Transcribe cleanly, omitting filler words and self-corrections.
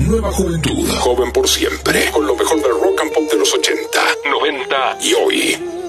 Nueva juventud, joven por siempre, con lo mejor del rock and pop de los 80, 90 y hoy.